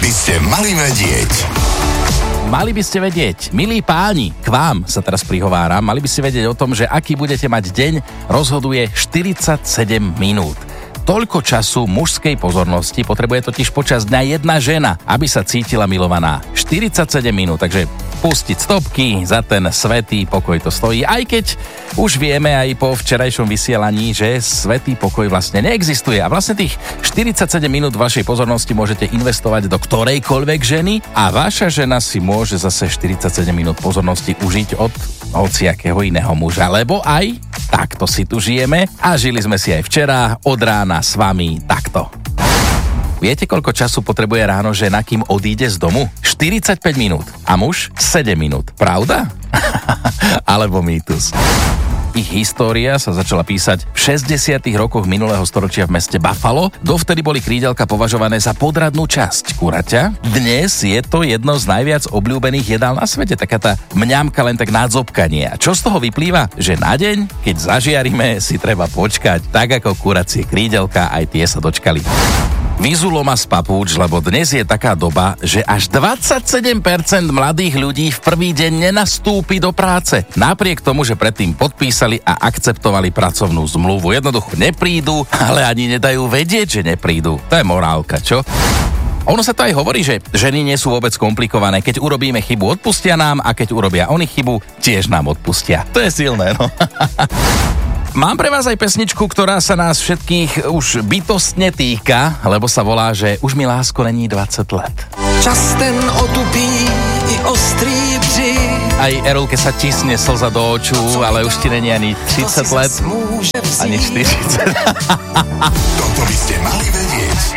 by ste mali vedieť. Mali by ste vedieť, milí páni, k vám sa teraz prihováram, mali by ste vedieť o tom, že aký budete mať deň, rozhoduje 47 minút. Toľko času mužskej pozornosti potrebuje totiž počas dňa jedna žena, aby sa cítila milovaná. 47 minút, takže pustiť stopky, za ten svätý pokoj to stojí, aj keď už vieme aj po včerajšom vysielaní, že svätý pokoj vlastne neexistuje a vlastne tých 47 minút vašej pozornosti môžete investovať do ktorejkoľvek ženy a vaša žena si môže zase 47 minút pozornosti užiť od hociakého iného muža, lebo aj takto si tu žijeme a žili sme si aj včera od rána s vami takto. Viete, koľko času potrebuje ráno žena, kým odíde z domu? 45 minút. A muž 7 minút. Pravda? Alebo mýtus? Ich história sa začala písať v 60. rokoch minulého storočia v meste Buffalo. Dovtedy boli krídelka považované za podradnú časť kuraťa. Dnes je to jedno z najviac obľúbených jedál na svete. Taká tá mňamka len tak na dzobkanie. A čo z toho vyplýva? Že na deň, keď zažiarime, si treba počkať. Tak ako kuracie krídelka, aj tie sa dočkali. Vyzulo ma z papúč, lebo dnes je taká doba, že až 27% mladých ľudí v prvý deň nenastúpi do práce. Napriek tomu, že predtým podpísali a akceptovali pracovnú zmluvu. Jednoducho neprídu, ale ani nedajú vedieť, že neprídu. To je morálka, čo? Ono sa to aj hovorí, že ženy nie sú vôbec komplikované. Keď urobíme chybu, odpustia nám a keď urobia oni chybu, tiež nám odpustia. To je silné, no. Mám pre vás aj pesničku, ktorá sa nás všetkých už bytostne týka, lebo sa volá, že už mi lásko není 20 let. Čas ten otupí i ostrý bři. Aj Erulke sa tisne slza do očú, ale už ti není ani 30 let, ani 40. Toto by ste mali vedieť.